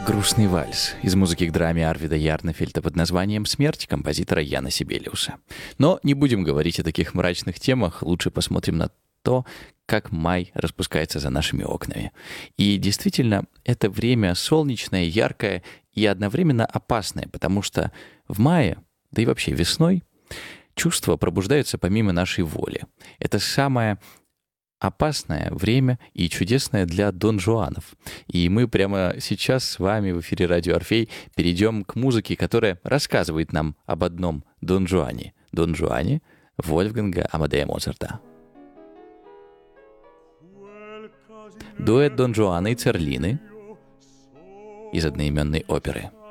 Грустный вальс из музыки к драме Арвида Ярнефельда под названием «Смерть» композитора Яна Сибелиуса. Но не будем говорить о таких мрачных темах, лучше посмотрим на то, как май распускается за нашими окнами. И действительно, это время солнечное, яркое и одновременно опасное, потому что в мае, да и вообще весной, чувства пробуждаются помимо нашей воли. Это самое опасное время и чудесное для донжуанов. И мы прямо сейчас с вами в эфире Радио Орфей перейдем к музыке, которая рассказывает нам об одном донжуане. Донжуане Вольфганга Амадея Моцарта. Дуэт Дон Жуана и Церлины из одноименной оперы.